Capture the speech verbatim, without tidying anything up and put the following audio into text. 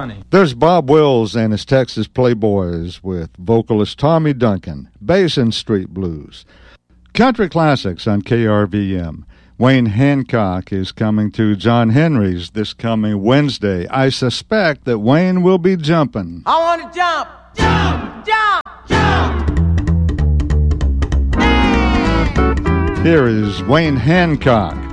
Johnny. There's Bob Wills and his Texas Playboys with vocalist Tommy Duncan, Basin Street Blues. Country Classics on K R V M. Wayne Hancock is coming to John Henry's this coming Wednesday. I suspect that Wayne will be jumping. I want to jump, jump, jump, jump. Here is Wayne Hancock.